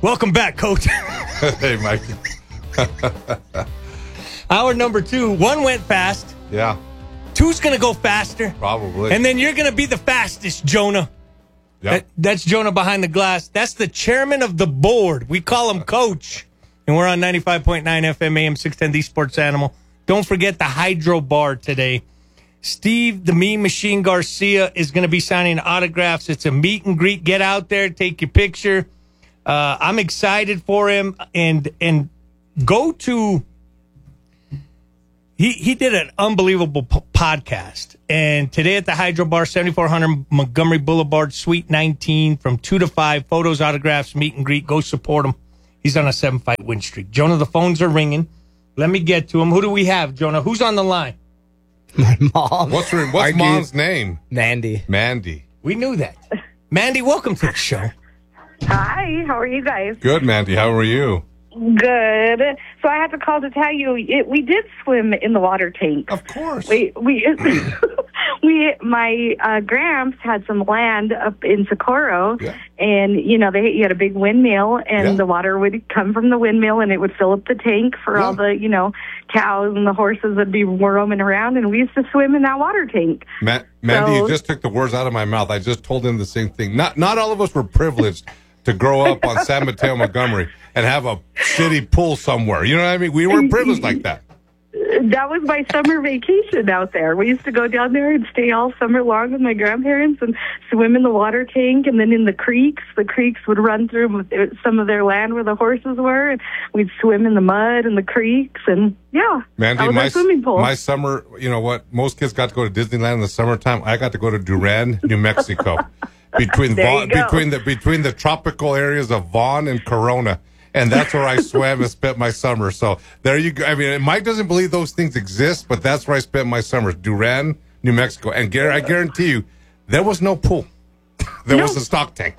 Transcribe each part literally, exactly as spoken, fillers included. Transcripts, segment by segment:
Welcome back, Coach. Hey, Mike. Hour number two. One went fast. Yeah. Two's going to go faster. Probably. And then you're going to be the fastest, Jonah. Yep. That, that's Jonah behind the glass. That's the chairman of the board. We call him Coach. And we're on ninety-five point nine F M A M six ten, the Sports Animal. Don't forget the Hydro Bar today. Steve, the Mean Machine Garcia, is going to be signing autographs. It's a meet and greet. Get out there, take your picture. Uh, I'm excited for him. And and go to... He he did an unbelievable p- podcast. And today at the Hydro Bar, seventy-four hundred Montgomery Boulevard, Suite nineteen, from two to five, photos, autographs, meet and greet. Go support him. He's on a seven-fight win streak. Jonah, the phones are ringing. Let me get to him. Who do we have, Jonah? Who's on the line? My mom. What's her, what's Argue. mom's name? Mandy. Mandy. We knew that. Mandy, welcome to the show. Hi, how are you guys? Good, Mandy. How are you? Good. So I had to call to tell you, it, we did swim in the water tank. Of course. We, we, we, my uh, Gramps had some land up in Socorro, Yeah. and you know they you had a big windmill, and Yeah. the water would come from the windmill, and it would fill up the tank for Yeah. all the you know cows and the horses would be roaming around, and we used to swim in that water tank. Ma- Mandy, So- you just took the words out of my mouth. I just told him the same thing. Not not all of us were privileged to grow up on San Mateo, Montgomery, and have a city pool somewhere. You know what I mean? We weren't privileged like that. That was my summer vacation out there. We used to go down there and stay all summer long with my grandparents and swim in the water tank, and then in the creeks. The creeks would run through some of their land where the horses were, and we'd swim in the mud and the creeks, and yeah, Mandy, that was my, our swimming pool. my summer, you know what? Most kids got to go to Disneyland in the summertime. I got to go to Duran, New Mexico. Between There Vaughn, you go. between the between the tropical areas of Vaughn and Corona, and that's where I swam and spent my summer. So there you go. I mean, Mike doesn't believe those things exist, but that's where I spent my summers, Duran, New Mexico. And Gary, I guarantee you, there was no pool. There No. was a stock tank.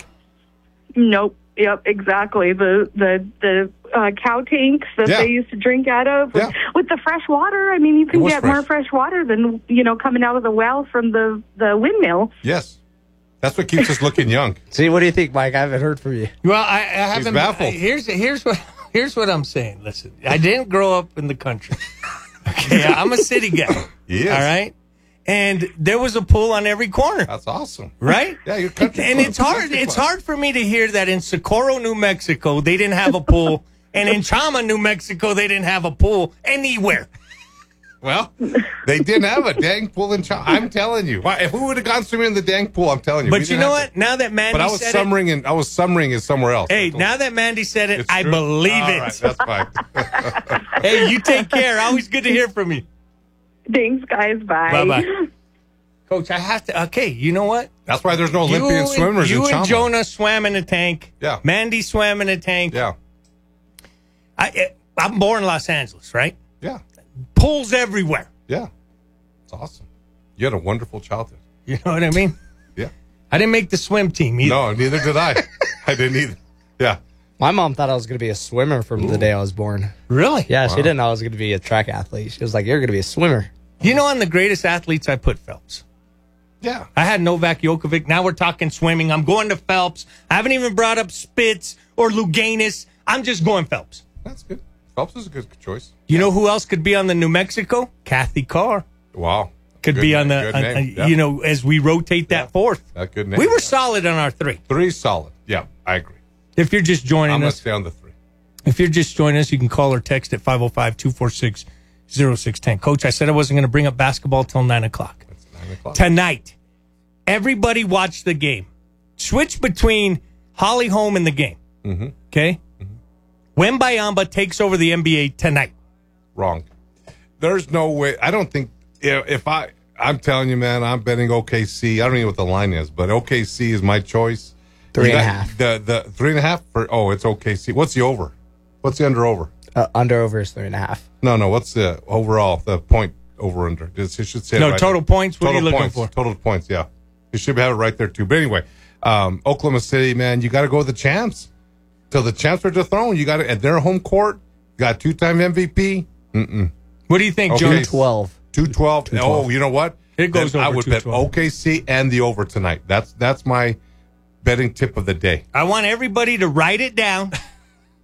Nope. Yep, exactly. The the the uh, cow tanks that Yeah. they used to drink out of with, Yeah. with the fresh water. I mean, you It can was get fresh. more fresh water than you know coming out of the well from the the windmill. Yes, that's what keeps us looking young. See, what do you think, Mike? I haven't heard from you. Well, I, I haven't. baffled. Here's here's what here's what I'm saying. Listen, I didn't grow up in the country. Okay, I'm a city guy. Yes. All right, and there was a pool on every corner. That's awesome. Right? Yeah, you're country And club. it's hard. Country It's club. hard for me to hear that in Socorro, New Mexico, they didn't have a pool, and in Chama, New Mexico, they didn't have a pool anywhere. Well, they didn't have a dang pool in China. I'm telling you. Why, if we would have gone swimming in the dang pool, I'm telling you. we But you didn't know have what? Now that to- Mandy But I was said summering in I was summering in somewhere else. it, hey, now that Mandy said it, It's I true? believe All it. right, that's fine. Hey, you take care. Always good to hear from you, Thanks, guys. Bye. Bye bye, Coach. I have to. Okay, you know what? That's why there's no Olympian you swimmers and, you in and Chama. Jonah swam in a tank. Yeah. Mandy swam in a tank. Yeah, I, I'm born in Los Angeles, right? yeah, Pools everywhere. yeah. It's awesome. You had a wonderful childhood. You know what I mean? Yeah. I didn't make the swim team either. No, neither did I. I didn't either. Yeah. My mom thought I was going to be a swimmer from the day I was born. Really? Yeah, Wow. she didn't know I was going to be a track athlete. She was like, "You're going to be a swimmer." You know, on the greatest athletes, I put Phelps. Yeah. I had Novak Djokovic. Now we're talking swimming. I'm going to Phelps. I haven't even brought up Spitz or Luganis. I'm just going Phelps. That's good. Phelps is a good choice. You know who else could be on the New Mexico? Kathy Carr Wow. could Good be name, on the, good on- name. on- Yeah. you know, as we rotate that Yeah. fourth. That good name. We were solid on our three. Three solid. Yeah, I agree. If you're just joining I'm going to us, stay on the three. if you're just joining us, you can call or text at five oh five, two four six, oh six one oh. Coach, I said I wasn't going to bring up basketball till nine o'clock. That's nine o'clock. Tonight, everybody watch the game. Switch between Holly Holm and the game. Mm-hmm. Okay? Mm-hmm. Wembayamba takes over the N B A tonight. Wrong. There's no way. I don't think if, if I. I'm telling you, man. I'm betting O K C. I don't even know what the line is, but O K C is my choice. Three and a That- half. The the three and a half for. Oh, it's O K C. What's the over? What's the under over? Uh, under over is three and a half. No, no. What's the overall? The point over under. It should say it No, right total there. points. What Total are you looking points. for? Total points. Yeah, you should have it right there too. But anyway, um, Oklahoma City, man, you got to go with the champs. Till the champs are dethroned, you got to at their home court. Got two-time M V P. Mm-mm. What do you think, Okay. Joe? Two twelve. two twelve. Oh, you know what? It goes Then I over would bet two twelve. O K C and the over tonight. That's that's my betting tip of the day. I want everybody to write it down.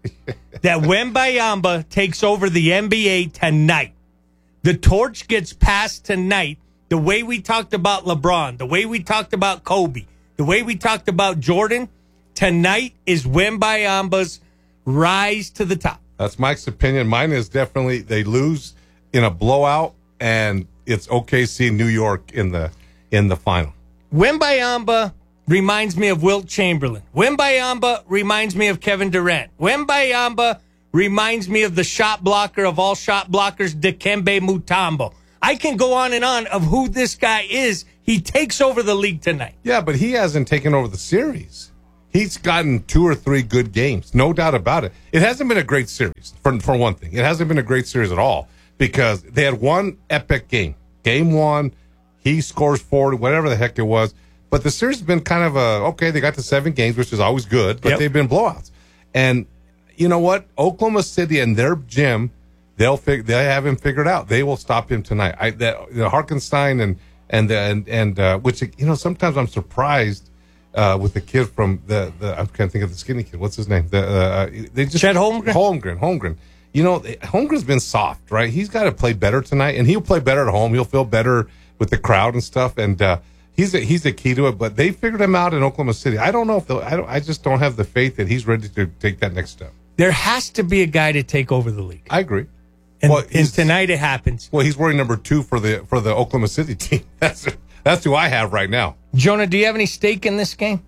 that Wembayamba takes over the N B A tonight. The torch gets passed tonight. The way we talked about LeBron, the way we talked about Kobe, the way we talked about Jordan, tonight is Wembayamba's rise to the top. That's Mike's opinion. Mine is definitely they lose in a blowout, and it's O K C New York in the in the final. Wembayamba reminds me of Wilt Chamberlain. Wembayamba reminds me of Kevin Durant. Wembayamba reminds me of the shot blocker of all shot blockers, Dikembe Mutombo. I can go on and on of who this guy is. He takes over the league tonight. Yeah, but he hasn't taken over the series. He's gotten two or three good games, no doubt about it. It hasn't been a great series, for, for one thing. It hasn't been a great series at all because they had one epic game. Game one, he scores forty, whatever the heck it was. But the series has been kind of a, okay, they got to seven games, which is always good, but Yep. they've been blowouts. And you know what? Oklahoma City and their gym, they'll fig- they have him figured out. They will stop him tonight. I, that, the Harkenstein and, and, and, and uh, which, you know, sometimes I'm surprised Uh, with the kid from the, the I can't think of the skinny kid. What's his name? The uh, they just Chet Holmgren? Holmgren. Holmgren. You know, Holmgren's been soft, right? He's got to play better tonight, and he'll play better at home. He'll feel better with the crowd and stuff. And uh, he's a, he's the key to it. But they figured him out in Oklahoma City. I don't know if they'll, I don't. I just don't have the faith that he's ready to take that next step. There has to be a guy to take over the league. I agree. And, well, and he's- tonight it happens. Well, he's wearing number two for the for the Oklahoma City team. That's that's who I have right now. Jonah, do you have any stake in this game?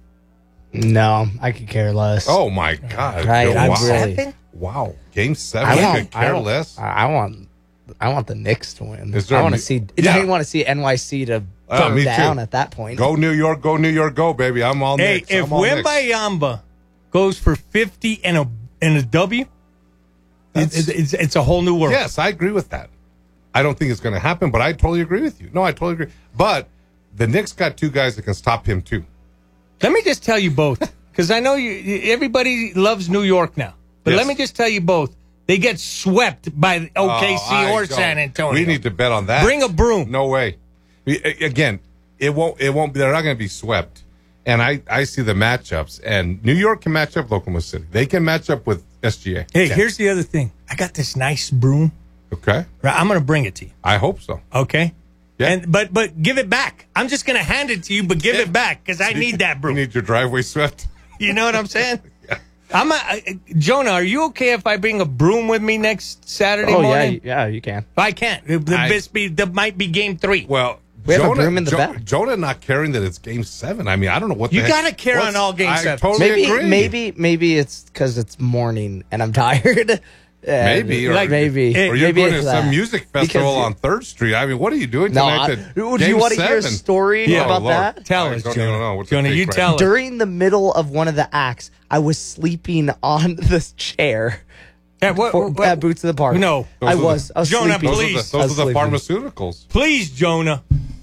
No, I could care less. Oh my God! Right, Yo, I'm wow. really- Wow, game seven. I I want, could I care want, less. I I want, I want the Knicks to win. Is there I a want to mu- see. Yeah. I want to see N Y C to Uh, burn me too. down at that point. Go New York, go New York, go baby! I'm all Hey, Knicks. if I'm all Knicks. Wembayamba goes for fifty and a and a W, it, That's- it, it's it's a whole new world. Yes, I agree with that. I don't think it's going to happen, but I totally agree with you. No, I totally agree. But the Knicks got two guys that can stop him too. Let me just tell you both, because I know you. you- Everybody loves New York now, but Yes. let me just tell you both. They get swept by O K C Oh, I or don't- San Antonio. We need to bet on that. Bring a broom. No way. We- a- Again, it won't. It won't. They're not going to be swept. And I, I see the matchups. And New York can match up with Oklahoma City. They can match up with S G A. Hey, Yeah. here's the other thing. I got this nice broom. Okay. Right, I'm going to bring it to you. I hope so. Okay. Yeah. And but but give it back. I'm just going to hand it to you, but give it back because I need that You broom. need your driveway swept. You know what I'm saying? I'm a, I, Jonah, are you okay if I bring a broom with me next Saturday oh yeah, morning? you- yeah, you can. I can't. The, the, I- this be, the might be game three. Well, We have a Jonah, broom in the Jo- back. Jonah not caring that it's game seven. I mean, I don't know what the You heck- gotta care what's- on all game I sevens. totally Maybe, agree. maybe, maybe it's because it's morning and I'm tired. Yeah, Maybe, or- Like- maybe, Hey, Or you're maybe going to it's some that. music festival Because- on Third Street. I mean, what are you doing No, tonight? I, that- do game you want to hear a seven? story Yeah. about Oh, Lord. that? Tell I us, don't Jonah. even know what to Jonah, think you right tell now. us. During the middle of one of the acts, I was sleeping on this chair Yeah, what- for, what- at Boots of the Park. No. Those I are the- was. I was Jonah, sleeping. Those are Please. the, I those was are the sleeping. pharmaceuticals. Please, Jonah.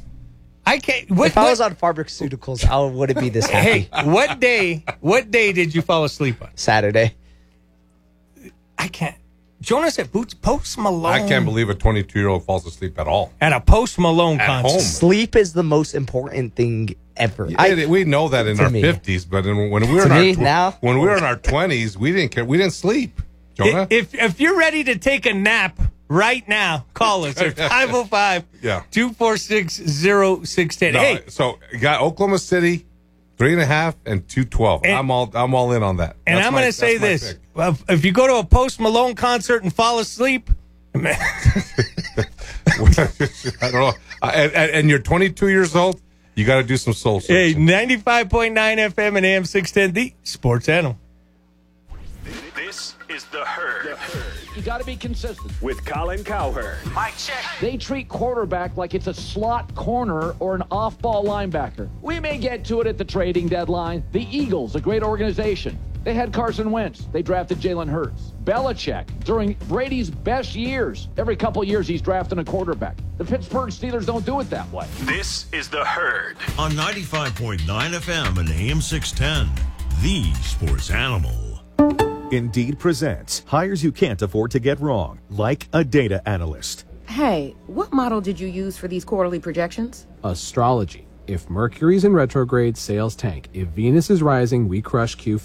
I can't. What, If I what- was on pharmaceuticals, I wouldn't be this happy. hey, what day? What day did you fall asleep on? Saturday. I can't. Jonah said Boots Post Malone. I can't believe a twenty-two-year-old falls asleep at all. at a Post Malone At concert. home. Sleep is the most important thing ever. I, I, we know that in to our me. fifties, but in, when we were To in our me, tw- now? when we were in our twenties, we didn't care. We didn't sleep. Jonah, If if you're ready to take a nap right now, call us at five oh five, Yeah. two four six, oh six one zero. No, Hey, so you got Oklahoma City, three and a half and two twelve. And- I'm all I'm all in on that. and That's I'm my- going to say that's my this. pick. Well, If, if you go to a Post Malone concert and fall asleep, I don't know. Uh, And, and, and you're twenty-two years old. You got to do some soul hey, searching. ninety-five point nine F M and A M six ten, the Sports Animal. This is The Herd You got to be consistent. with Colin Cowherd. Mike check. They treat quarterback like it's a slot corner or an off-ball linebacker. We may get to it at the trading deadline. The Eagles, a great organization. They had Carson Wentz. They drafted Jalen Hurts. Belichick, during Brady's best years, every couple years he's drafting a quarterback. The Pittsburgh Steelers don't do it that way. This is The Herd. On ninety-five point nine F M and A M six ten, the Sports Animal. Indeed presents hires you can't afford to get wrong, like a data analyst. Hey, what model did you use for these quarterly projections? Astrology. If Mercury's in retrograde, sales tank. If Venus is rising, we crush Q four.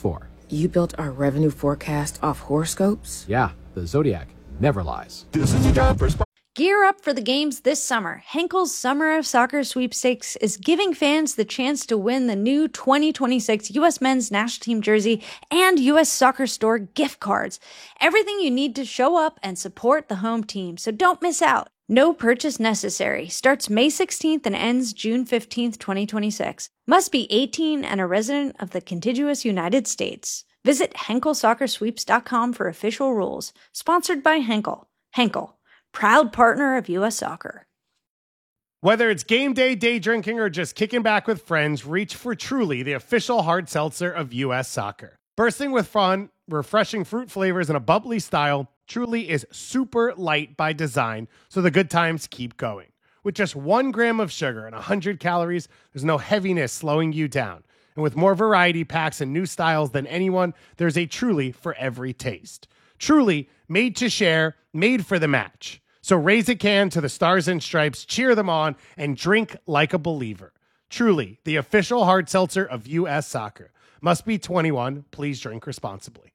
You built our revenue forecast off horoscopes? Yeah, the Zodiac never lies. Gear up for the games this summer. Henkel's Summer of Soccer Sweepstakes is giving fans the chance to win the new twenty twenty-six U S Men's National Team jersey and U S Soccer Store gift cards. Everything you need to show up and support the home team, so don't miss out. No purchase necessary. Starts May sixteenth and ends June fifteenth, twenty twenty-six. Must be eighteen and a resident of the contiguous United States. Visit henkel soccer sweeps dot com for official rules. Sponsored by Henkel. Henkel, proud partner of U S Soccer. Whether it's game day, day drinking, or just kicking back with friends, reach for Truly, the official hard seltzer of U S Soccer. Bursting with fun, refreshing fruit flavors, and a bubbly style, Truly is super light by design, so the good times keep going. With just one gram of sugar and one hundred calories, there's no heaviness slowing you down. And with more variety packs and new styles than anyone, there's a Truly for every taste. Truly, made to share, made for the match. So raise a can to the Stars and Stripes, cheer them on, and drink like a believer. Truly, the official hard seltzer of U S Soccer. Must be twenty-one. Please drink responsibly.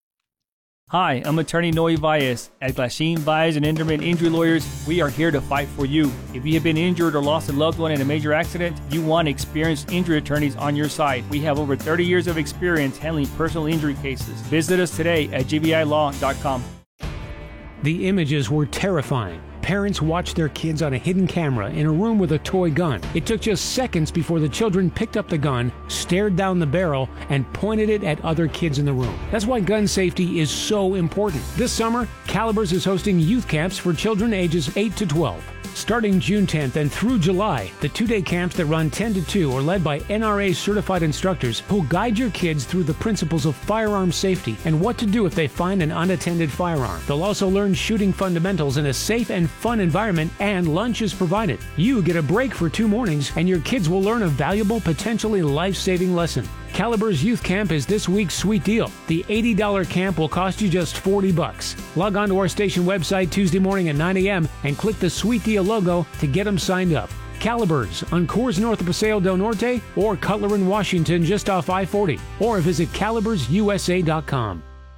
Hi, I'm attorney Noe Valles. At Glasheen, Valles and Enderman Injury Lawyers, we are here to fight for you. If you have been injured or lost a loved one in a major accident, you want experienced injury attorneys on your side. We have over thirty years of experience handling personal injury cases. Visit us today at g b i law dot com. The images were terrifying. Parents watched their kids on a hidden camera in a room with a toy gun. It took just seconds before the children picked up the gun, stared down the barrel, and pointed it at other kids in the room. That's why gun safety is so important. This summer, Calibers is hosting youth camps for children ages eight to twelve. Starting June tenth and through July, the two-day camps that run ten to two are led by N R A-certified instructors who'll guide your kids through the principles of firearm safety and what to do if they find an unattended firearm. They'll also learn shooting fundamentals in a safe and fun environment, and lunch is provided. You get a break for two mornings, and your kids will learn a valuable, potentially life-saving lesson. Calibers Youth Camp is this week's sweet deal. The eighty dollars camp will cost you just forty bucks. Log on to our station website Tuesday morning at nine a.m. and click the Sweet Deal logo to get them signed up. Calibers on Coors north of Paseo del Norte or Cutler in Washington just off I forty, or visit calibers u s a dot com.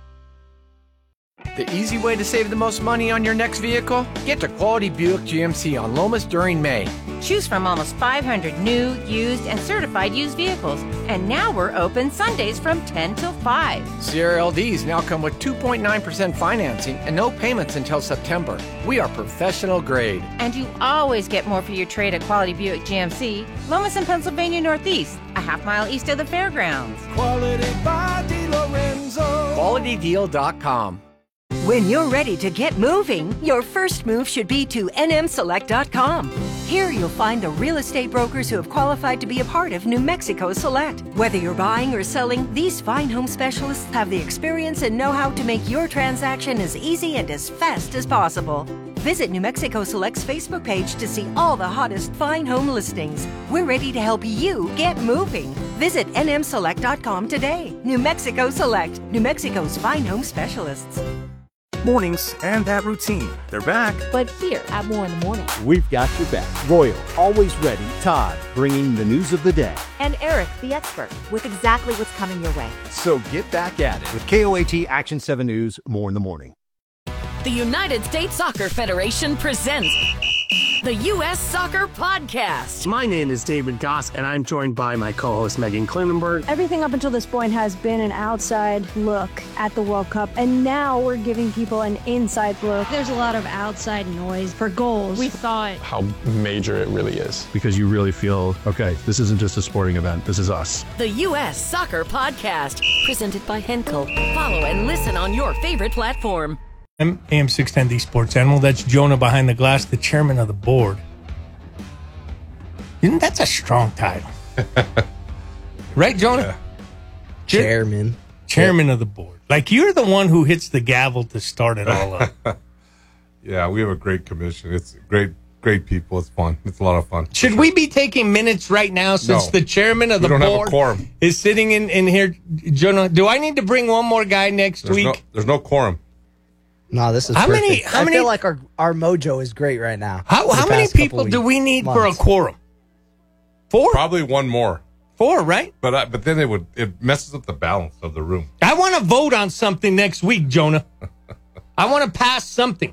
The easy way to save the most money on your next vehicle? Get to Quality Buick G M C on Lomas during May. Choose from almost five hundred new, used, and certified used vehicles. And now we're open Sundays from ten till five. Sierra L Ds now come with two point nine percent financing and no payments until September. We are professional grade. And you always get more for your trade at Quality Buick G M C, Lomas and Pennsylvania Northeast, a half mile east of the fairgrounds. Quality by DiLorenzo. quality deal dot com. When you're ready to get moving, your first move should be to N M select dot com. Here you'll find the real estate brokers who have qualified to be a part of New Mexico Select. Whether you're buying or selling, these fine home specialists have the experience and know-how to make your transaction as easy and as fast as possible. Visit New Mexico Select's Facebook page to see all the hottest fine home listings. We're ready to help you get moving. Visit N M select dot com today. New Mexico Select, New Mexico's fine home specialists. Mornings and that routine. They're back. But here at More in the Morning. We've got your back. Royal, always ready. Todd, bringing the news of the day. And Eric, the expert, with exactly what's coming your way. So get back at it with K O A T Action seven News, More in the Morning. The United States Soccer Federation presents the U S Soccer Podcast. My name is David Goss, and I'm joined by my co-host Megan Klinenberg. Everything up until this point has been an outside look at the World Cup, and now we're giving people an inside look. There's a lot of outside noise for goals. We thought how major it really is. Because you really feel, okay, this isn't just a sporting event, this is us. The U S Soccer Podcast, presented by Henkel. Follow and listen on your favorite platform. I'm A M six ten, the Sports Animal. That's Jonah behind the glass, the chairman of the board. Isn't that's a strong title? Right, Jonah? Yeah. Chairman. Chairman yeah. of the board. Like, you're the one who hits the gavel to start it all up. Yeah, we have a great commission. It's great, great people. It's fun. It's a lot of fun. Should sure. we be taking minutes right now since no. the chairman of the we don't board have a quorum. is sitting in, in here? Jonah, do I need to bring one more guy next there's week? No, there's no quorum. No, this is how perfect. many? How I many? feel like our our mojo is great right now. How how many people do we need months. for a quorum? Four? Probably one more. Four, right? But I, but then it would it messes up the balance of the room. I want to vote on something next week, Jonah. I want to pass something,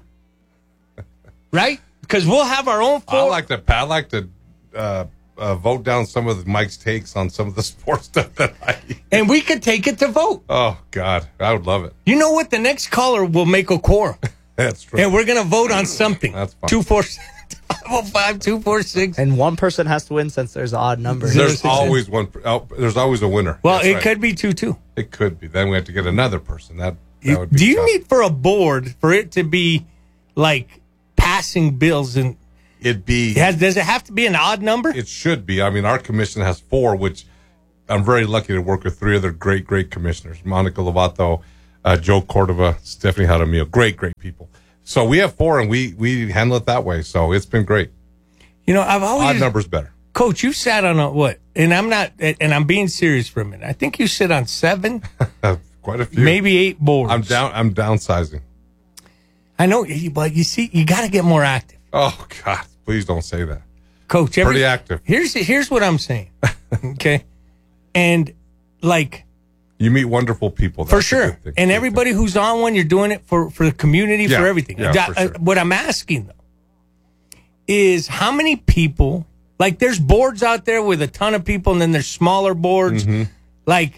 right? Because we'll have our own four. I like to I like to uh, uh, vote down some of Mike's takes on some of the sports stuff that I. And we could take it to vote. Oh God, I would love it. You know what? The next caller will make a quorum. That's true. And we're gonna vote on something. That's fine. Two four. five oh five, two four six. And one person has to win since there's odd numbers. There's always one. Oh, there's always a winner. Well, That's it right. could be two two. It could be. Then we have to get another person. That, that would be Do you tough. need for a board for it to be like passing bills and It'd be. has, does it have to be an odd number? It should be. I mean, our commission has four, which I'm very lucky to work with three other great, great commissioners: Monica Lovato, uh, Joe Cordova, Stephanie Jaramillo. Great, great people. So we have four, and we we handle it that way. So it's been great. You know, I've always Odd numbers better. Coach, you sat on a what? And I'm not, and I'm being serious for a minute. I think you sit on seven, Quite a few. maybe eight boards. I'm down. I'm downsizing. I know, but you see, you got to get more active. Oh God, please don't say that. Coach, every, Pretty active. Here's here's what I'm saying. Okay, and like You meet wonderful people. for That's a sure, good thing. and everybody who's on one, you're doing it for for the community, Yeah, for everything. yeah, That- for sure. uh, what I'm asking though is how many people. Like, there's boards out there with a ton of people, and then there's smaller boards. Mm-hmm. Like,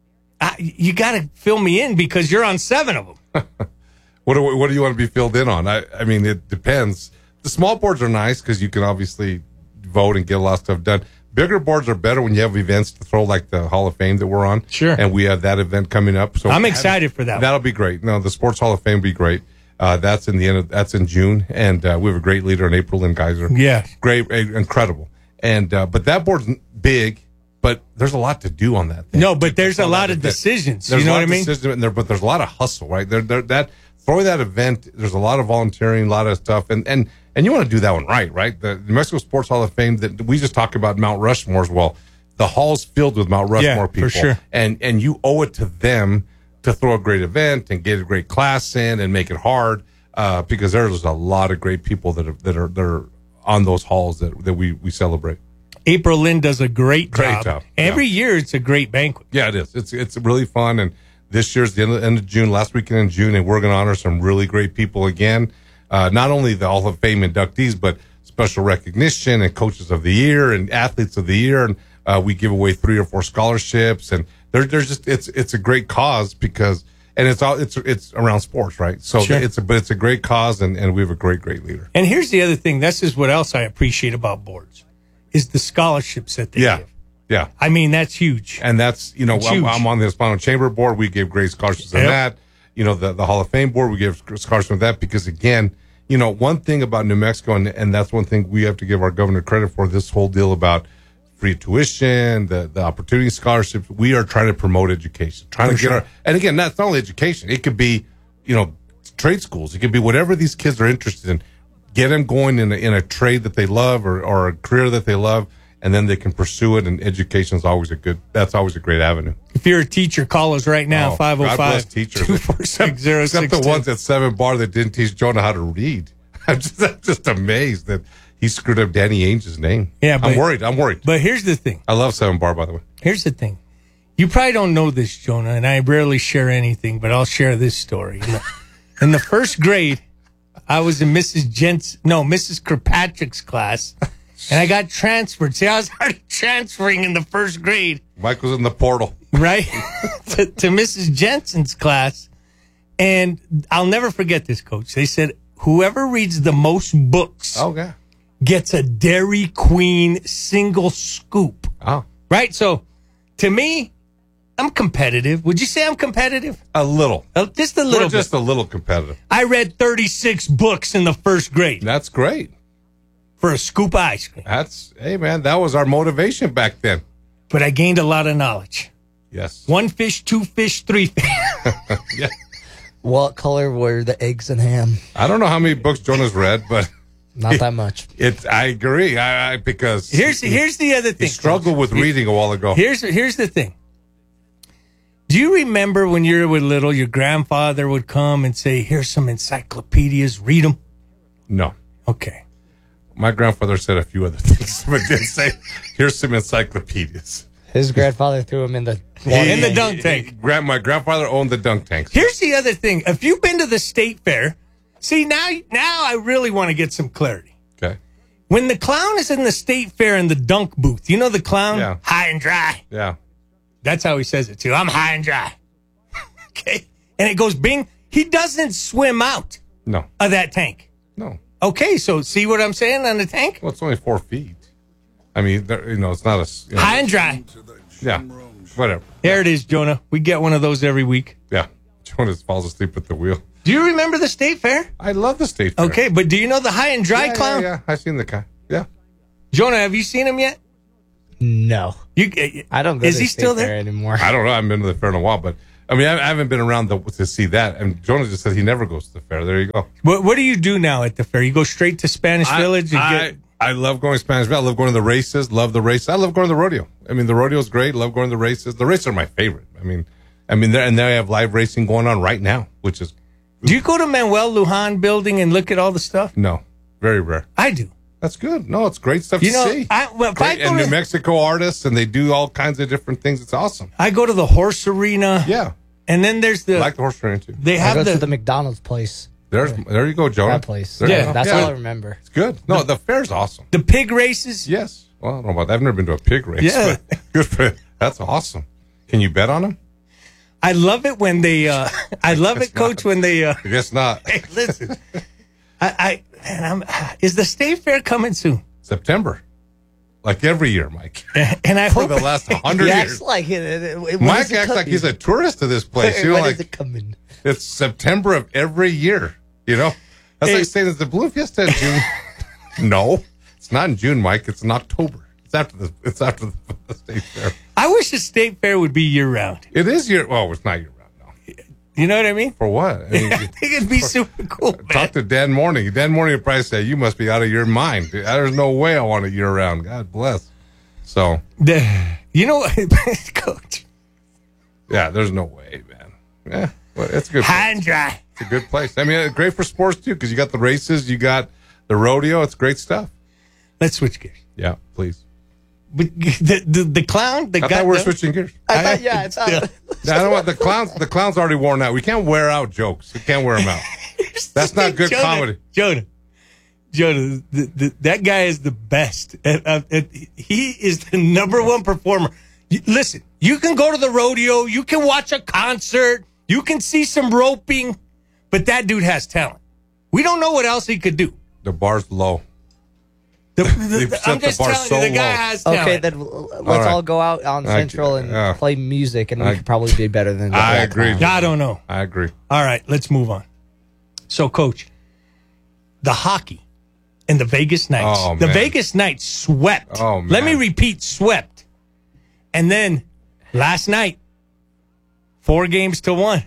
I, you got to fill me in because you're on seven of them. What do what do you want to be filled in on? I I mean, it depends. The small boards are nice because you can obviously vote and get a lot of stuff done. Bigger boards are better when you have events to throw, like the Hall of Fame that we're on. Sure. And we have that event coming up. So I'm excited for that one. That'll be great. No, the Sports Hall of Fame will be great. Uh, that's in the end. Of, that's in June, and uh, we have a great leader in April and Geyser. Yeah. Great, uh, incredible. And uh, but that board's big, but there's a lot to do on that thing. No, but there's a on lot that of event. decisions. There's You know a lot what I of mean? decisions in there, but there's a lot of hustle, right? There, there, that throwing that event, there's a lot of volunteering, a lot of stuff, and and and you want to do that one right, right? The New Mexico Sports Hall of Fame that we just talked about Mount Rushmore as well. The hall's filled with Mount Rushmore Yeah, for people, sure. and and you owe it to them to throw a great event and get a great class in and make it hard, uh, because there's a lot of great people that are that are that are on those halls that that we we celebrate. April Lynn does a great, Great job. job. Every year, it's a great banquet. Yeah, it is. It's it's really fun, and this year's the end of, end of June, last weekend in June, and we're going to honor some really great people again. Uh, not only the Hall of Fame inductees, but special recognition and coaches of the year and athletes of the year, and uh, we give away three or four scholarships, and there, there's just it's it's a great cause because and it's all it's it's around sports, right? So Sure. it's a but it's a great cause, and, and we have a great great leader. And here's the other thing. This is what else I appreciate about boards is the scholarships that they Yeah, give. yeah. I mean, that's huge. And that's, you know, It's I'm, huge. I'm on the Hispano Chamber board. We gave great scholarships on Yep. that. You know, the, the Hall of Fame board, we gave scholarships on that because, again, you know, one thing about New Mexico, and, and that's one thing we have to give our governor credit for, this whole deal about free tuition, the, the opportunity scholarships. We are trying to promote education, trying For to get sure. our, and again, that's not only education. It could be, you know, trade schools. It could be whatever these kids are interested in. Get them going in a, in a trade that they love or, or a career that they love. And then they can pursue it, and education is always a good. That's always a great avenue. If you're a teacher, call us right now, Oh, five oh God bless five, teachers. two four six, zero Except six the ones at Seven Bar that didn't teach Jonah how to read. I'm just, I'm just amazed that he screwed up Danny Ainge's name. Yeah, I'm but- worried. I'm worried. But here's the thing. I love Seven Bar, by the way. Here's the thing. You probably don't know this, Jonah, and I rarely share anything, but I'll share this story. In the, in the first grade, I was in Missus Jent's, no, Missus Kirkpatrick's class, and I got transferred. See, I was already transferring in the first grade, Mike was in the portal. right, to, to Missus Jensen's class. And I'll never forget this, Coach. They said, whoever reads the most books Oh, yeah. gets a Dairy Queen single scoop. Oh. Right? So, to me, I'm competitive. Would you say I'm competitive? A little. Uh, just a little We're just bit. a little competitive. I read thirty-six books in the first grade That's great. for a scoop of ice cream. That's, hey, man, that was our motivation back then. But I gained a lot of knowledge. Yes. One fish, two fish, three fish. Yeah. What color were the eggs and ham? I don't know how many books Jonah's read, but Not that much. It. I agree. I, I because Here's he, here's the other thing. he struggled with Here- reading a while ago. Here's here's the thing. Do you remember when you were little, your grandfather would come and say, "Here's some encyclopedias. Read them." No. Okay. My grandfather said a few other things, but didn't say, "Here's some encyclopedias." His grandfather threw him in the in the dunk tank. Grand, my grandfather owned the dunk tanks. Here's the other thing. If you've been to the state fair, see, now, now I really want to get some clarity. Okay. When the clown is in the state fair in the dunk booth, you know the clown? Yeah. High and dry. Yeah. That's how he says it, too. I'm high and dry. Okay. And it goes bing. He doesn't swim out No. of that tank. No. Okay, so see what I'm saying on the tank? Well, it's only four feet. I mean, there- you know, it's not a... You know, High and dry. Yeah. Whatever. There it is, Jonah. We get one of those every week. Yeah. Jonas falls asleep at the wheel. Do you remember the state fair? I love the state fair. Okay, but do you know the high and dry yeah, clown? Yeah, yeah, I've seen the guy. Yeah. Jonah, have you seen him yet? No. You, I don't go is to he the still state there? fair anymore. I don't know. I haven't been to the fair in a while, but I mean, I I haven't been around the, to see that. And Jonah just said he never goes to the fair. There you go. What What do you do now at the fair? You go straight to Spanish I, Village? And I, get, I love going to Spanish Valley. I love going to the races. Love the races. I love going to the rodeo. I mean, the rodeo is great. Love going to the races. The races are my favorite. I mean, I mean, there and they have live racing going on right now, which is do you go to Manuel Lujan building and look at all the stuff? no, very rare. I do. That's good. No, it's great stuff You to know, see. I, well, if I Great, go and to, New Mexico artists, and they do all kinds of different things. It's awesome. I go to the horse arena. Yeah, And then there's the I like the horse arena too. they I have go the, to the McDonald's place. There's there you go, Jonah. That place. There Yeah, you go. That's Yeah. all I remember. It's good. No, the fair's awesome. the pig races. Yes. Well, I don't know about that. I've never been to a pig race. Yeah. But good for that's awesome. Can you bet on them? I love it when they. Uh, I love it, Coach, when they. Uh, I guess not. hey, listen. I, I man, I'm, is the state fair coming soon? September, like every year, Mike. And I For hope the last hundred He years, acts like it. it, it when Mike is it acts like coming? he's a tourist to this place. You know, When like is it coming? it's September of every year. You know, that's Hey. like saying it's the Blue Fiesta in June. No, it's not in June, Mike. It's in October. It's after the. It's after the, the state fair. I wish the state fair would be year round. It is year. Well, it's not year round. No. You know what I mean? For what? I mean, I think it'd be super cool. Man. talk to Dan Morning. Dan Morning would probably say, you must be out of your mind. There's no way I want it year round. God bless. So, The, you know, Coach. yeah, there's no way, man. Yeah, well, it's a good High place. and dry. It's a good place. I mean, it's great for sports, too, because you got the races, you got the rodeo. It's great stuff. Let's switch gears. Yeah, please. But the, the, the clown, the I guy. thought we we're the- switching gears. I thought, yeah, I thought. Yeah. I don't want the clowns. The clowns already worn out. We can't wear out jokes. We can't wear them out. That's not good Jonah, comedy. Jonah, Jonah, the, the, that guy is the best. Uh, uh, uh, he is the number one performer. You, listen, you can go to the rodeo, you can watch a concert, you can see some roping, but that dude has talent. We don't know what else he could do. The bar's low. The, the, They've the, set I'm the just bar telling so you, the guy low. has talent. Okay, then l- let's right. all go out on I- Central and yeah. play music, and we I- could probably be better than. the I whole agree. clown. I don't know. I agree. All right, let's move on. So, Coach, the hockey and the Vegas Knights. Oh, the man. Vegas Knights swept. Oh, Let me man. repeat, swept. And then last night, four games to one.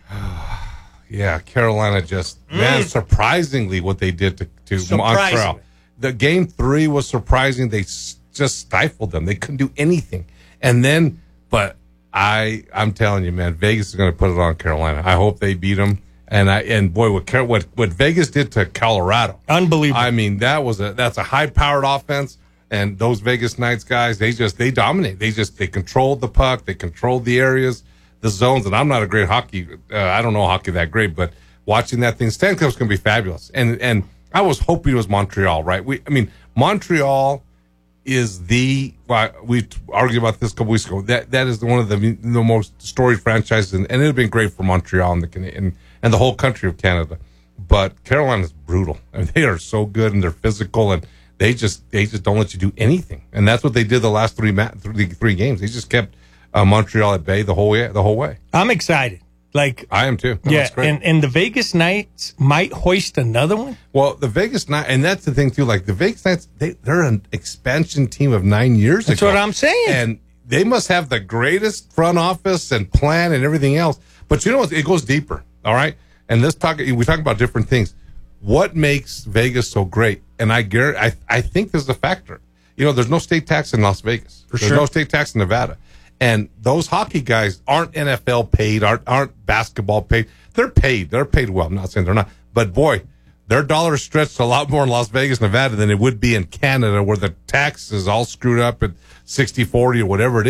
Yeah, Carolina just man, surprisingly what they did to, to Surprisingly. Montreal. The game three was surprising. They s- just stifled them. They couldn't do anything. And then, but I, I'm telling you, man, Vegas is going to put it on Carolina. I hope they beat them. And I, and boy, what Car- what what Vegas did to Colorado, Unbelievable. I mean, that was a that's a high powered offense. And those Vegas Knights guys, they just they dominate. They just they controlled the puck. They controlled the areas, the zones. And I'm not a great hockey. Uh, I don't know hockey that great, but watching that thing, Stanley Cup's going to be fabulous. And and I was hoping it was Montreal, right? We, I mean, Montreal is the. Well, we argued about this a couple weeks ago. That that is one of the the most storied franchises, and, and it would have been great for Montreal and the Can- and and the whole country of Canada. But Carolina's brutal. I mean, they are so good and they're physical, and they just they just don't let you do anything. And that's what they did the last three ma- three, three games. They just kept uh, Montreal at bay the whole way. The whole way. I'm excited. Like, I am too. No, yeah, that's great. and, and the Vegas Knights might hoist another one. Well, the Vegas Knights, and that's the thing too. Like the Vegas Knights, they, they're an expansion team of nine years That's ago. what I'm saying. And they must have the greatest front office and plan and everything else. But you know what? It goes deeper. All right. And let's talk. We talk about different things. What makes Vegas so great? And I guarantee, I I think there's a factor. You know, there's no state tax in Las Vegas. For there's sure. no state tax in Nevada. And those hockey guys aren't N F L paid, aren't aren't basketball paid. They're paid. They're paid well. I'm not saying they're not. But boy, their dollars stretched a lot more in Las Vegas, Nevada than it would be in Canada, where the tax is all screwed up at sixty forty or whatever it is.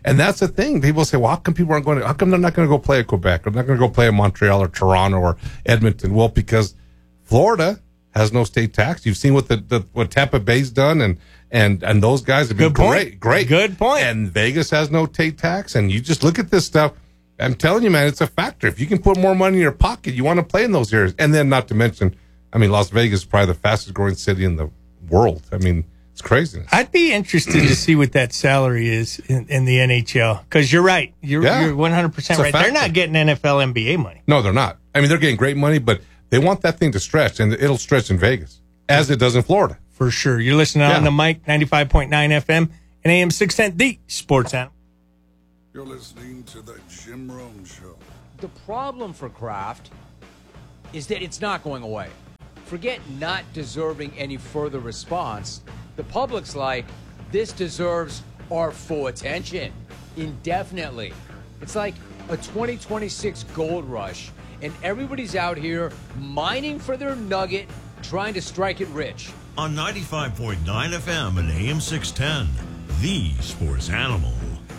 And that's the thing. People say, well, how come people aren't going to, how come they're not going to go play at Quebec? Or they're not going to go play in Montreal or Toronto or Edmonton? Well, because Florida has no state tax. You've seen what the, the what Tampa Bay's done, and and and those guys have been Good point. great, great. Good point. And Vegas has no state tax. And you just look at this stuff. I'm telling you, man, it's a factor. If you can put more money in your pocket, you want to play in those areas. And then, not to mention, I mean, Las Vegas is probably the fastest growing city in the world. I mean, it's craziness. I'd be interested to see what that salary is in, in the N H L, because you're right. You're, Yeah. you're one hundred percent It's a right. They're factor. not getting N F L, N B A money. No, they're not. I mean, they're getting great money, but they want that thing to stretch, and it'll stretch in Vegas, as it does in Florida. For sure. You're listening Yeah. on the mic, ninety-five point nine F M and A M six ten, the Sports Animal. You're listening to the Jim Rome Show. The problem for Kraft is that it's not going away. Forget not deserving any further response. The public's like, this deserves our full attention indefinitely. It's like a twenty twenty-six gold rush, and everybody's out here mining for their nugget, trying to strike it rich. On ninety-five point nine F M and A M six ten, the Sports Animal.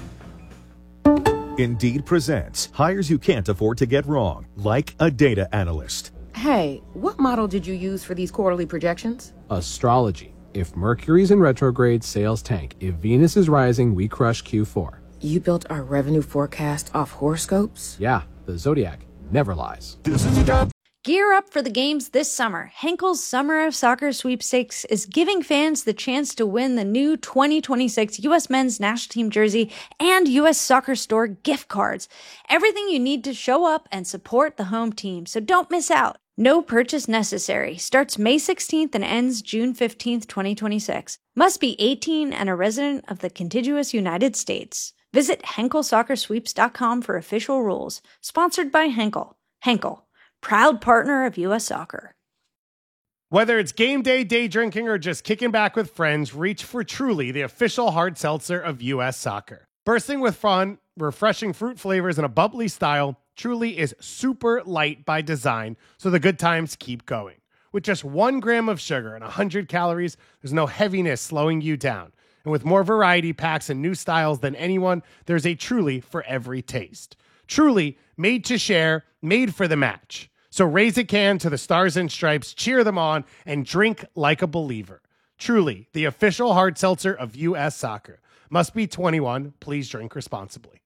Indeed presents hires you can't afford to get wrong, like a data analyst. Hey, what model did you use for these quarterly projections? Astrology. If Mercury's in retrograde, sales tank. If Venus is rising, we crush Q four. You built our revenue forecast off horoscopes? Yeah, the Zodiac never lies. Gear up for the games this summer. Henkel's Summer of Soccer Sweepstakes is giving fans the chance to win the new twenty twenty-six U S Men's National Team jersey and U S Soccer Store gift cards. Everything you need to show up and support the home team, so don't miss out. No purchase necessary. Starts May sixteenth and ends June fifteenth, twenty twenty-six. Must be eighteen and a resident of the contiguous United States. Visit Henkel Soccer Sweeps dot com for official rules. Sponsored by Henkel. Henkel, proud partner of U S Soccer. Whether it's game day, day drinking, or just kicking back with friends, reach for Truly, the official hard seltzer of U S Soccer. Bursting with fun, refreshing fruit flavors, and a bubbly style, Truly is super light by design, so the good times keep going. With just one gram of sugar and one hundred calories, there's no heaviness slowing you down. And with more variety packs and new styles than anyone, there's a Truly for every taste. Truly, made to share, made for the match. So raise a can to the Stars and Stripes, cheer them on, and drink like a believer. Truly, the official hard seltzer of U S Soccer. Must be twenty-one. Please drink responsibly.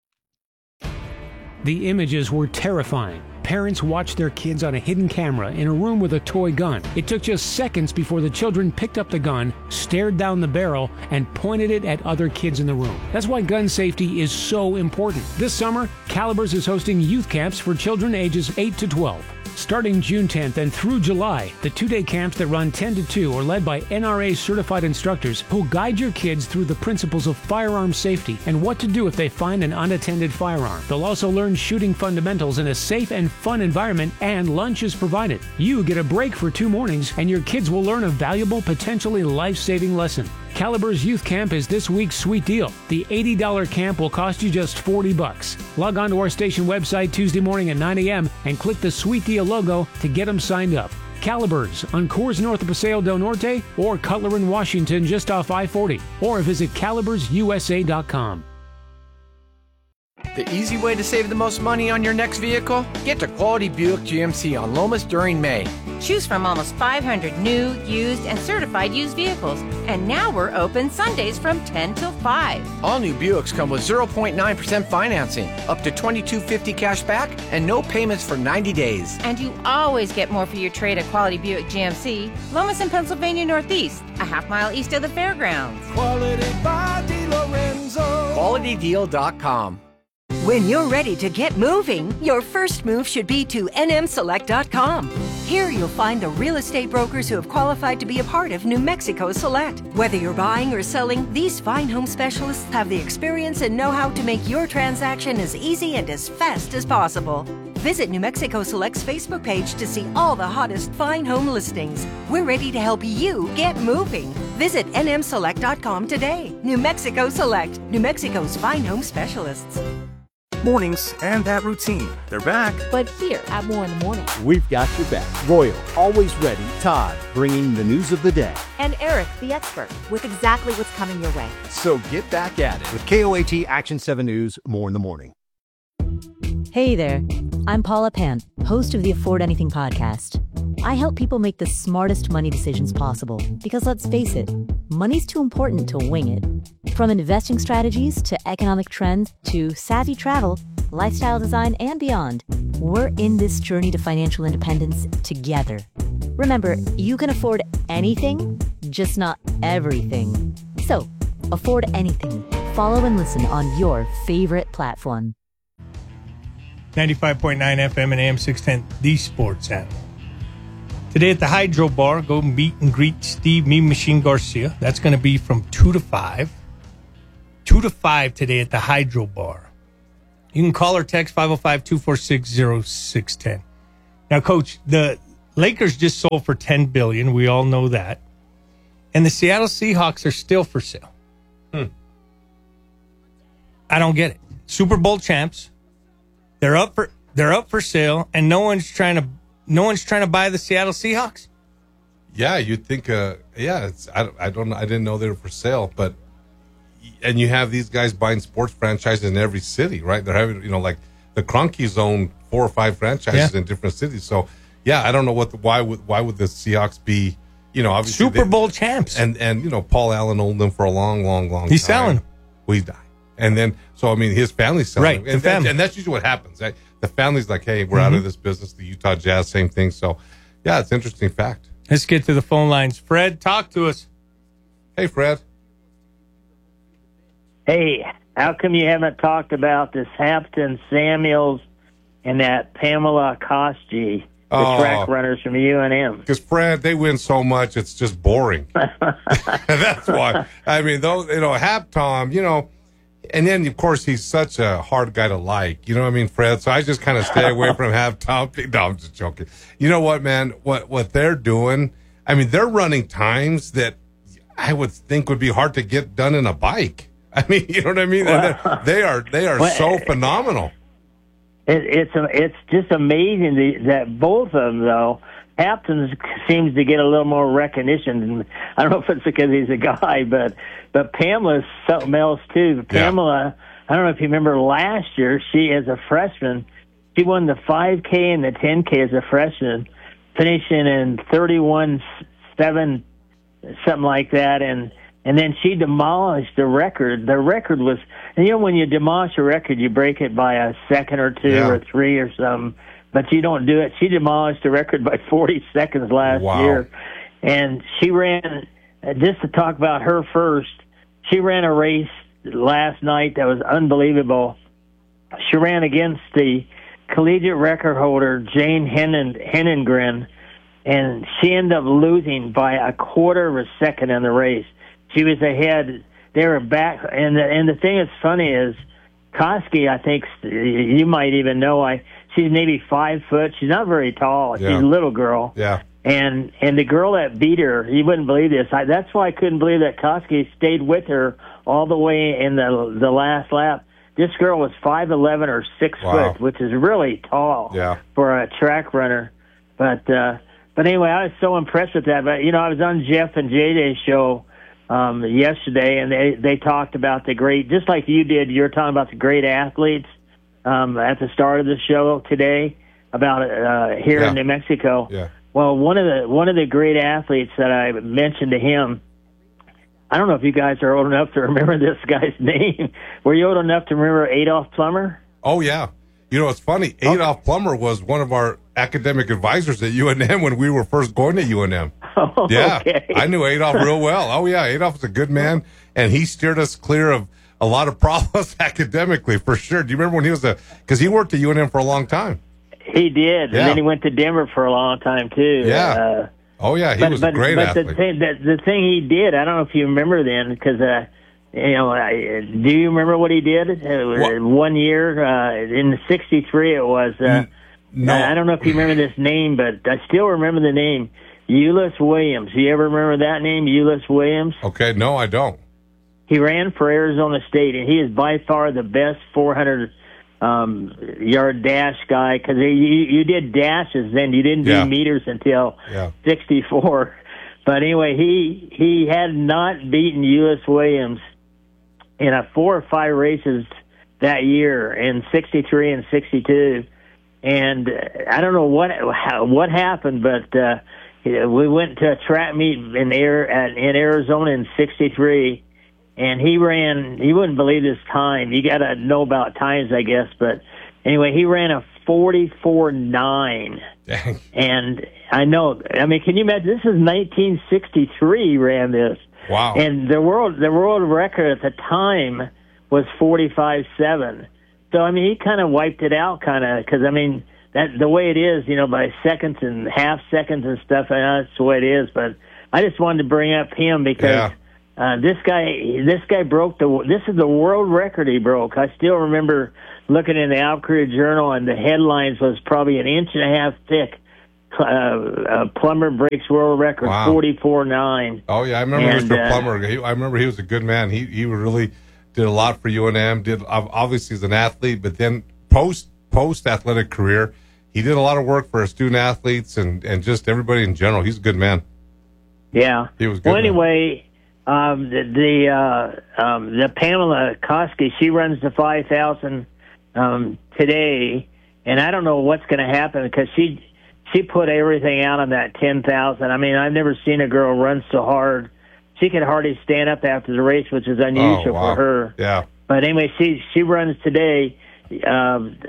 The images were terrifying. Parents watched their kids on a hidden camera in a room with a toy gun. It took just seconds before the children picked up the gun, stared down the barrel, and pointed it at other kids in the room. That's why gun safety is so important. This summer, Calibers is hosting youth camps for children ages eight to twelve. Starting June tenth and through July, the two-day camps that run ten to two are led by N R A-certified instructors who'll guide your kids through the principles of firearm safety and what to do if they find an unattended firearm. They'll also learn shooting fundamentals in a safe and fun environment, and lunch is provided. You get a break for two mornings, and your kids will learn a valuable, potentially life-saving lesson. Calibers Youth Camp is this week's sweet deal. The eighty dollars camp will cost you just forty bucks. Log on to our station website Tuesday morning at nine a.m. and click the sweet deal logo to get them signed up. Calibers on Coors north of Paseo del Norte or Cutler in Washington just off I forty, or visit calibers U S A dot com. The easy way to save the most money on your next vehicle? Get to Quality Buick G M C on Lomas during May. Choose from almost five hundred new, used, and certified used vehicles. And now we're open Sundays from ten till five. All new Buicks come with zero point nine percent financing, up to twenty-two fifty cash back, and no payments for ninety days. And you always get more for your trade at Quality Buick G M C, Lomas in Pennsylvania Northeast, a half mile east of the fairgrounds. Quality by DeLorenzo. Quality Deal dot com. When you're ready to get moving, your first move should be to N M Select dot com. Here you'll find the real estate brokers who have qualified to be a part of New Mexico Select. Whether you're buying or selling, these fine home specialists have the experience and know-how to make your transaction as easy and as fast as possible. Visit New Mexico Select's Facebook page to see all the hottest fine home listings. We're ready to help you get moving. Visit N M Select dot com today. New Mexico Select, New Mexico's fine home specialists. Mornings and that routine, they're back. But here at More in the Morning. We've got your back. Royal, always ready. Todd, bringing the news of the day. And Eric, the expert, with exactly what's coming your way. So get back at it with K O A T Action seven News, More in the Morning. Hey there, I'm Paula Pant, host of the Afford Anything podcast. I help people make the smartest money decisions possible because, let's face it, money's too important to wing it. From investing strategies to economic trends to savvy travel, lifestyle design, and beyond, we're in this journey to financial independence together. Remember, you can afford anything, just not everything. So, afford anything. Follow and listen on your favorite platform. ninety-five point nine F M and A M six ten, the Sports Animal. Today at the Hydro Bar, go meet and greet Steve Mean Machine Garcia. That's going to be from two to five. two to five today at the Hydro Bar. You can call or text five oh five, two four six, oh six one oh. Now, Coach, the Lakers just sold for ten billion dollars. We all know that. And the Seattle Seahawks are still for sale. Hmm. I don't get it. Super Bowl champs. They're up for they're up for sale, and no one's trying to no one's trying to buy the Seattle Seahawks. Yeah, you'd think. Uh, yeah, it's I, I don't I didn't know they were for sale, but and you have these guys buying sports franchises in every city, right? They're having you know like the Cronkies own four or five franchises yeah. in different cities. So yeah, I don't know what the, why would why would the Seahawks be you know obviously Super they, Bowl champs and and you know Paul Allen owned them for a long long long He's time. selling them. We die. And then, so I mean, his family's selling, right? And, family. and that's usually what happens. Right? The family's like, "Hey, we're mm-hmm. out of this business." The Utah Jazz, same thing. So, yeah, it's an interesting fact. Let's get to the phone lines. Fred, talk to us. Hey, Fred. Hey, how come you haven't talked about this Hampton Samuels and that Pamela Koski, the oh, track runners from U N M? Because Fred, they win so much, it's just boring. That's why. I mean, those, you know, Hap Tom, you know. And then, of course, he's such a hard guy to like. You know what I mean, Fred? So I just kind of stay away from half Tom. No, I'm just joking. You know what, man? What what they're doing, I mean, they're running times that I would think would be hard to get done in a bike. I mean, you know what I mean? Well, they are they are well, so phenomenal. It, it's it's just amazing that both of them, though, Hampton seems to get a little more recognition. I don't know if it's because he's a guy, but but Pamela's something else too. Pamela, yeah. I don't know if you remember last year, she as a freshman, she won the five K and the ten K as a freshman, finishing in thirty-one seven, something like that, and and then she demolished the record. The record was, and you know when you demolish a record, you break it by a second or two yeah. or three or something. But you don't do it. She demolished the record by forty seconds last wow. year. And she ran, just to talk about her first, she ran a race last night that was unbelievable. She ran against the collegiate record holder, Jane Hennengren, and she ended up losing by a quarter of a second in the race. She was ahead. They were back. And the, and the thing that's funny is, Koski, I think, you might even know, I she's maybe five foot. She's not very tall. Yeah. She's a little girl. Yeah. And and the girl that beat her, you wouldn't believe this. I, that's why I couldn't believe that Koski stayed with her all the way in the the last lap. This girl was five eleven or six wow. foot, which is really tall yeah. for a track runner. But uh, but anyway, I was so impressed with that. But you know, I was on Jeff and J J's show um, yesterday, and they they talked about the great, just like you did. You're talking about the great athletes um, at the start of the show today about uh, here yeah. in New Mexico. Yeah. Well, one of the one of the great athletes that I mentioned to him, I don't know if you guys are old enough to remember this guy's name. Were you old enough to remember Adolph Plummer? Oh, yeah. You know, it's funny. Okay. Adolph Plummer was one of our academic advisors at U N M when we were first going to U N M. Oh, yeah, okay. I knew Adolph real well. Oh, yeah, Adolph was a good man, and he steered us clear of a lot of problems academically, for sure. Do you remember when he was a – because he worked at U N M for a long time. He did, yeah. and then he went to Denver for a long time, too. Yeah. Uh, oh, yeah, he but, was but, a great but athlete. But the thing, the, the thing he did, I don't know if you remember then, because, uh, you know, I, do you remember what he did? Uh, one year, uh, in sixty-three it was. Uh, no. I don't know if you remember this name, but I still remember the name, Euless Williams. You ever remember that name, Euless Williams? Okay, no, I don't. He ran for Arizona State, and he is by far the best four hundred um, yard dash guy because you, you did dashes then. You didn't Yeah. do meters until Yeah. sixty-four. But anyway, he he had not beaten U S Williams in a four or five races that year in sixty-three and sixty-two. And uh, I don't know what how, what happened, but uh, we went to a track meet in air at, in Arizona in sixty-three, and he ran. You wouldn't believe his time. You got to know about times, I guess. But anyway, he ran a forty-four nine. Dang. And I know. I mean, can you imagine? This is nineteen sixty-three. He ran this. Wow. And the world the world record at the time was forty-five seven. So, I mean, he kind of wiped it out, kind of, because, I mean, that the way it is, you know, by seconds and half seconds and stuff, I know that's the way it is. But I just wanted to bring up him because Yeah. uh, this guy this guy broke the, this is the world record he broke. I still remember looking in the Alp Career Journal, and the headlines was probably an inch and a half thick. Uh, uh, Plummer breaks world record, Wow. forty-four nine. Oh yeah, I remember And, Mister uh, Plummer. He, I remember he was a good man. He he really did a lot for U N M. Did obviously as an athlete, but then post post athletic career, he did a lot of work for our student athletes and, and just everybody in general. He's a good man. Yeah. He was good. Well, man. anyway, um, the the, uh, um, the Pamela Koski, she runs the five thousand um, today, and I don't know what's going to happen because she she put everything out on that ten thousand. I mean, I've never seen a girl run so hard. She could hardly stand up after the race, which is unusual Oh, wow. for her. Yeah. But anyway, she she runs today. Um,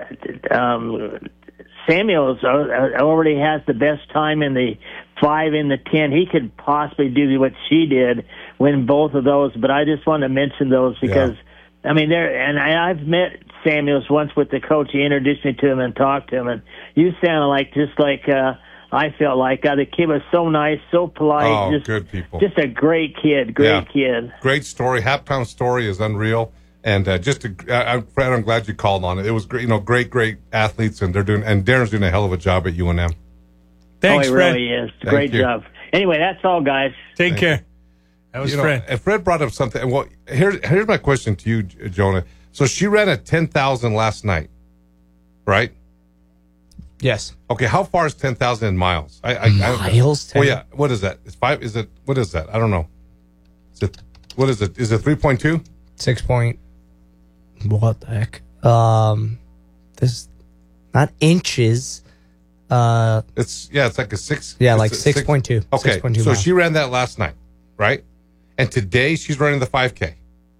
um, Samuels already has the best time in the five in the ten. He could possibly do what she did, win both of those. But I just want to mention those because, yeah. I mean, there. And I, I've met Samuels once with the coach. He introduced me to him and talked to him, and you sounded like just like uh, I felt like. Uh, the kid was so nice, so polite. Oh, just, good people. Just a great kid, great Yeah. kid. Great story. Halftime story is unreal. And uh, just, to, uh, Fred, I'm glad you called on it. It was great, you know, great, great athletes, and they're doing, and Darren's doing a hell of a job at U N M. Thanks, oh, he Fred. really is. Thank Great you. job. Anyway, that's all, guys. Take Thank care. you. That was You know, Fred. and Fred brought up something. Well, here, here's my question to you, J- Jonah. So she ran at ten thousand last night, right? Yes. Okay, how far is ten thousand in miles? I, I, Miles? I, oh, yeah. What is that? It's five? Is it? What is that? I don't know. Is it? What is it? Is it three point two? Six point. What the heck? Um, this not inches. Uh, It's yeah. It's like a six. Yeah, it's like a six point two. Okay, six point two so miles. she ran that last night, right? And today she's running the five K.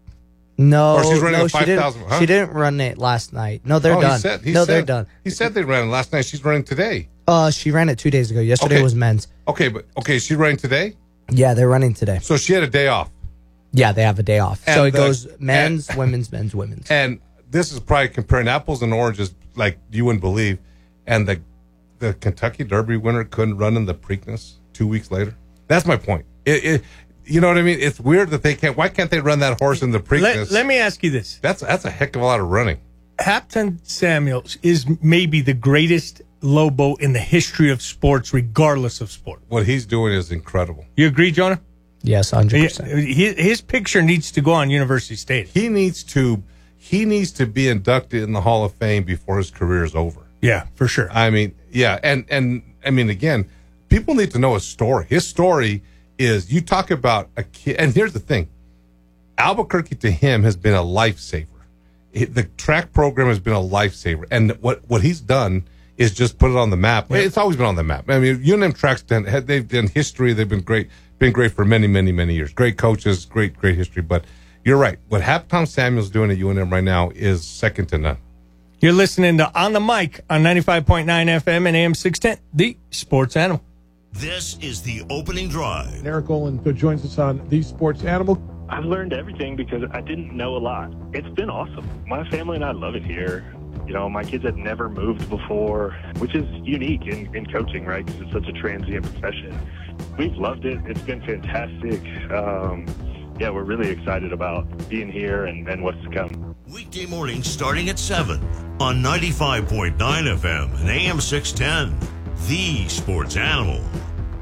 No, Or she's running no, a she didn't. five thousand, huh? She didn't run it last night. No, they're Oh, done. He said, he no, said, they're done. He said they ran it last night. She's running today. Uh, she ran it two days ago. Yesterday Okay. was men's. Okay, but okay, she's running today. Yeah, they're running today. So she had a day off. Yeah, they have a day off. And so it the- goes men's, women's, men's, women's. And this is probably comparing apples and oranges like you wouldn't believe. And the the Kentucky Derby winner couldn't run in the Preakness two weeks later. That's my point. It, it, you know what I mean? It's weird that they can't. Why can't they run that horse in the Preakness? Let, let me ask you this. That's that's a heck of a lot of running. Hampton Samuels is maybe the greatest Lobo in the history of sports, regardless of sport. What he's doing is incredible. You agree, Jonah? Yes, one hundred percent. His, his picture needs to go on University Stadium. He needs to he needs to be inducted in the Hall of Fame before his career is over. Yeah, for sure. I mean, yeah, and and I mean, again, people need to know his story. His story is, you talk about a kid, and here's the thing: Albuquerque to him has been a lifesaver. It, the track program has been a lifesaver, and what what he's done is just put it on the map. Yeah. It's always been on the map. I mean, U N M tracks done, they've done history. They've been great, been great for many, many, many years. Great coaches, great, great history. But you're right. What Hap Tom Samuel's doing at U N M right now is second to none. You're listening to On the Mic on ninety-five point nine F M and A M six ten, the Sports Animal. This is the opening drive. Eric Olin joins us on The Sports Animal. I've learned everything because I didn't know a lot. It's been awesome. My family and I love it here. You know, my kids had never moved before, which is unique in, in coaching, right? Because it's such a transient profession. We've loved it. It's been fantastic. Um, yeah, we're really excited about being here and, and what's to come. Weekday mornings starting at seven on ninety-five point nine F M and A M six ten. The Sports Animal.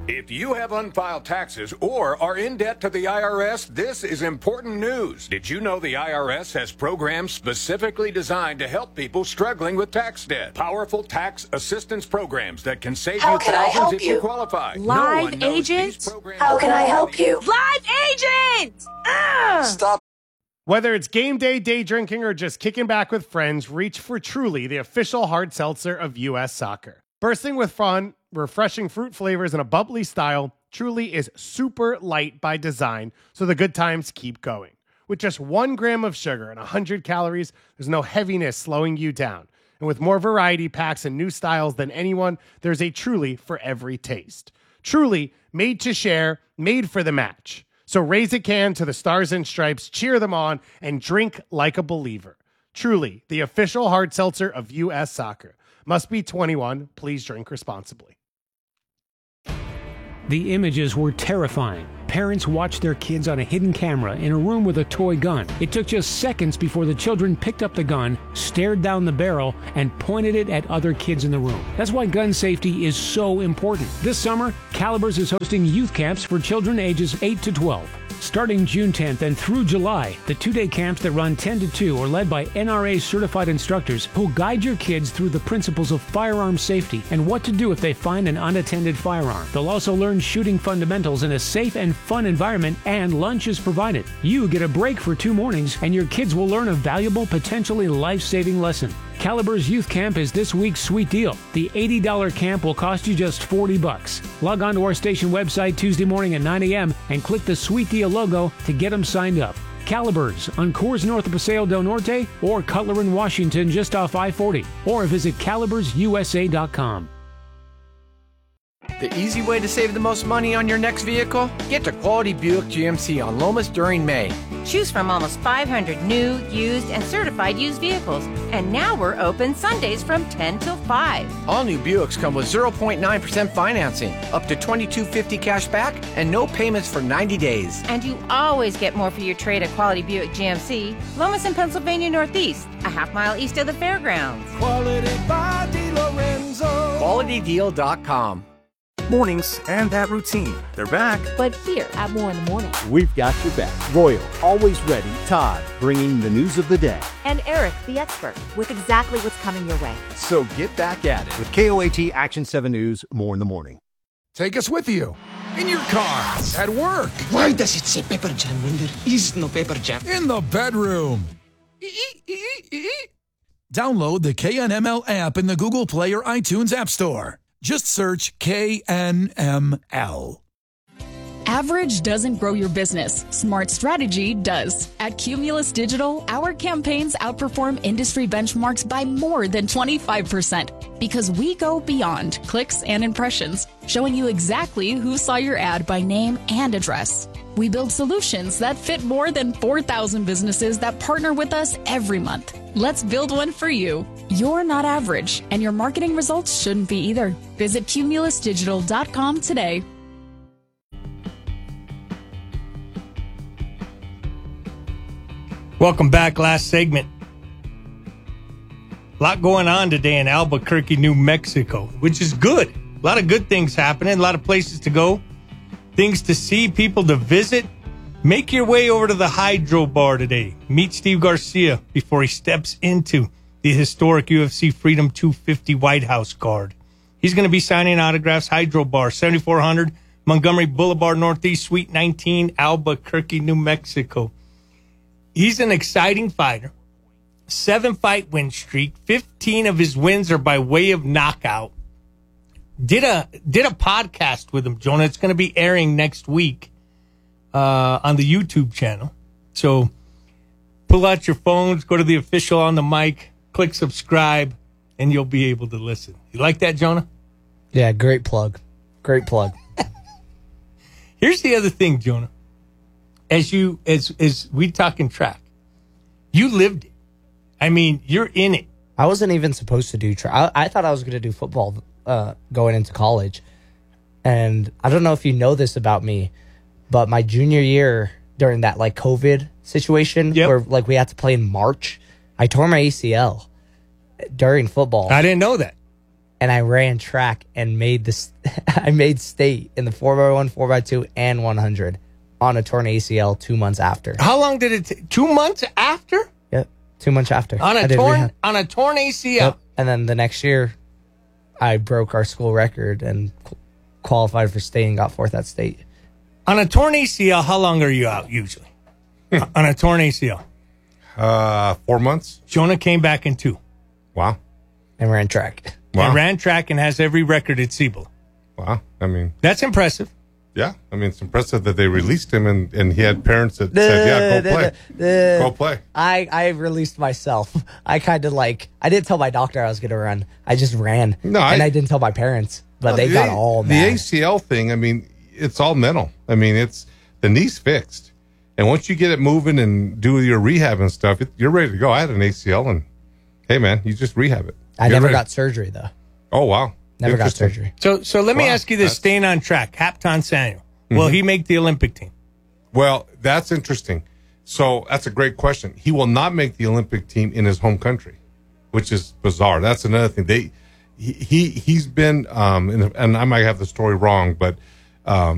If you have unfiled taxes or are in debt to the I R S, this is important news. Did you know the I R S has programs specifically designed to help people struggling with tax debt? Powerful tax assistance programs that can save How you can I thousands help if you? you qualify. Live no one knows agent? these programs How can I help you? Live agent! Ah! Stop. Whether it's game day, day drinking, or just kicking back with friends, reach for Truly, the official hard seltzer of U S Soccer. Bursting with fun, refreshing fruit flavors, and a bubbly style, Truly is super light by design, so the good times keep going. With just one gram of sugar and one hundred calories, there's no heaviness slowing you down. And with more variety packs and new styles than anyone, there's a Truly for every taste. Truly, made to share, made for the match. So raise a can to the Stars and Stripes, cheer them on, and drink like a believer. Truly, the official hard seltzer of U S Soccer. Must be twenty-one. Please drink responsibly. The images were terrifying. Parents watched their kids on a hidden camera in a room with a toy gun. It took just seconds before the children picked up the gun, stared down the barrel, and pointed it at other kids in the room. That's why gun safety is so important. This summer, Calibers is hosting youth camps for children ages eight to twelve. Starting June tenth and through July, the two-day camps that run ten to two are led by N R A-certified instructors who'll guide your kids through the principles of firearm safety and what to do if they find an unattended firearm. They'll also learn shooting fundamentals in a safe and fun environment, and lunch is provided. You get a break for two mornings, and your kids will learn a valuable, potentially life-saving lesson. Calibers Youth Camp is this week's sweet deal. The eighty dollars camp will cost you just forty bucks. Log on to our station website Tuesday morning at nine a.m. and click the Sweet Deal logo to get them signed up. Calibers on Coors north of Paseo del Norte or Cutler in Washington just off I forty, or visit calibers U S A dot com. The easy way to save the most money on your next vehicle? Get to Quality Buick G M C on Lomas during May. Choose from almost five hundred new, used, and certified used vehicles. And now we're open Sundays from ten till five. All new Buicks come with zero point nine percent financing, up to twenty-two fifty cash back, and no payments for ninety days. And you always get more for your trade at Quality Buick G M C, Lomas and Pennsylvania Northeast, a half mile east of the fairgrounds. Quality by DiLorenzo. Quality Deal dot com. Mornings and that routine. They're back. But here at More in the Morning. We've got your back. Royal, always ready. Todd, bringing the news of the day. And Eric, the expert, with exactly what's coming your way. So get back at it with K O A T Action seven News, More in the Morning. Take us with you. In your car. At work. Why does it say Pepper Jam when there is no Pepper Jam? In the bedroom. Download the K N M L app in the Google Play or iTunes App Store. Just search K N M L. Average doesn't grow your business. Smart strategy does. At Cumulus Digital, our campaigns outperform industry benchmarks by more than twenty-five percent because we go beyond clicks and impressions, showing you exactly who saw your ad by name and address. We build solutions that fit more than four thousand businesses that partner with us every month. Let's build one for you. You're not average, and your marketing results shouldn't be either. Visit cumulus digital dot com today. Welcome back. Last segment. A lot going on today in Albuquerque, New Mexico, which is good. A lot of good things happening. A lot of places to go, things to see, people to visit. Make your way over to the Hydro Bar today. Meet Steve Garcia before he steps into the historic U F C Freedom two fifty White House card. He's going to be signing autographs. Hydro Bar, seventy-four hundred Montgomery Boulevard Northeast, Suite nineteen, Albuquerque, New Mexico. He's an exciting fighter. Seven-fight win streak. fifteen of his wins are by way of knockout. Did a did a podcast with him, Jonah. It's going to be airing next week uh, on the YouTube channel. So pull out your phones, go to the official on the mic, click subscribe, and you'll be able to listen. You like that, Jonah? Yeah, great plug. Great plug. Here's the other thing, Jonah. As you as as we talking track, you lived it. I mean, you're in it. I wasn't even supposed to do track. I, I thought I was going to do football uh, going into college. And I don't know if you know this about me, but my junior year during that like COVID situation yep. where like we had to play in March, I tore my A C L during football. I didn't know that. and I ran track and made this. I made state in the four by one, four by two, and one hundred on a torn A C L two months after. How long did it take? Two months after? Yep, two months after. On a I did torn rehab. on a torn A C L. Yep. And then the next year, I broke our school record and qu- qualified for state and got fourth at state. On a torn A C L, how long are you out usually? On a torn A C L? Uh, four months. Jonah came back in two. Wow. And ran track. Wow. And ran track and has every record at Siebel. Wow. I mean, that's impressive. Yeah. I mean, it's impressive that they released him and, and he had parents that said, yeah, go play. Go play. I, I released myself. I kind of like, I didn't tell my doctor I was going to run. I just ran. No, and I- I didn't tell my parents, but No, they the got A- all The mad. A C L thing, I mean, it's all mental. I mean, it's the knee's fixed. And once you get it moving and do your rehab and stuff, it, you're ready to go. I had an A C L and, hey, man, you just rehab it. I Get never ready. got surgery, though. Oh, wow. Never got Interesting. surgery. So so let me Wow, ask you this, that's- staying on track. Hapton Samuel, will Mhm. he make the Olympic team? Well, that's interesting. So that's a great question. He will not make the Olympic team in his home country, which is bizarre. That's another thing. They he, he he's been um, in the, and I might have the story wrong, but um,